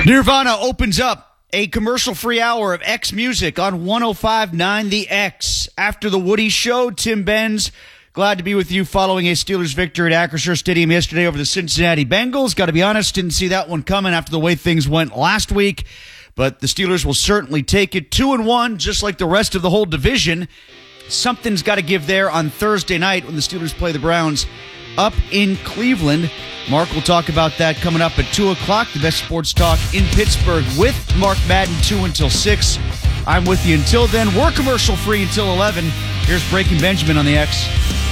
Nirvana opens up a commercial-free hour of X Music on 105.9 The X. After the Woody Show, Tim Benz, glad to be with you following a Steelers victory at Acrisure Stadium yesterday over the Cincinnati Bengals. Got to be honest, didn't see that one coming after the way things went last week, but the Steelers will certainly take it. 2-1, just like the rest of the whole division. Something's got to give there on Thursday night when the Steelers play the Browns up in Cleveland. Mark will talk about that coming up at 2 o'clock. The best sports talk in Pittsburgh with Mark Madden, 2 until 6. I'm with you until then. We're commercial free until 11. Here's Breaking Benjamin on the X.